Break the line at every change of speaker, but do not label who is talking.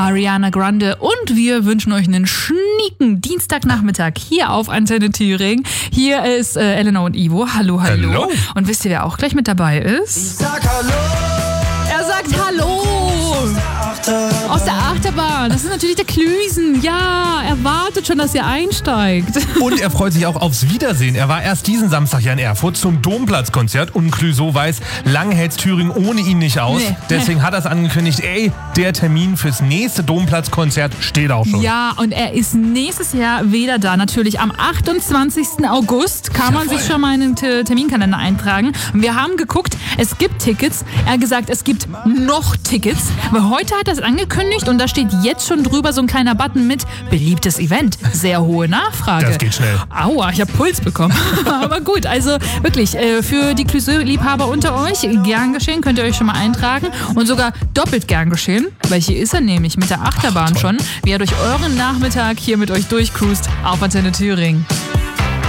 Ariana Grande und wir wünschen euch einen schnieken Dienstagnachmittag hier auf Antenne Thüringen. Hier ist Elena und Ivo. Hallo, hallo.
Hallo.
Und wisst ihr, wer auch gleich mit dabei ist?
Ich sag Hallo.
Er sagt Hallo. Aus der Achterbahn. Das ist natürlich der Klüsen. Ja, er wartet schon, dass ihr einsteigt.
Und er freut sich auch aufs Wiedersehen. Er war erst diesen Samstag ja in Erfurt zum Domplatzkonzert und Clouseau weiß, lang hält's Thüringen ohne ihn nicht aus.
Nee.
Deswegen hat er es angekündigt, der Termin fürs nächste Domplatzkonzert steht auch schon.
Ja, und er ist nächstes Jahr wieder da. Natürlich am 28. August kann man sich schon mal in den Terminkalender eintragen. Und wir haben geguckt, es gibt Tickets. Er hat gesagt, es gibt noch Tickets. Aber heute hat er es angekündigt und da steht jetzt schon drüber so ein kleiner Button mit beliebtes Event. Sehr hohe Nachfrage.
Das geht schnell.
Aua, ich habe Puls bekommen. Aber gut, also wirklich, für die Clouseau-Liebhaber unter euch, gern geschehen, könnt ihr euch schon mal eintragen. Und sogar doppelt gern geschehen, weil hier ist er nämlich mit der Achterbahn schon, wie er durch euren Nachmittag hier mit euch durchcruist auf Antenne Thüringen.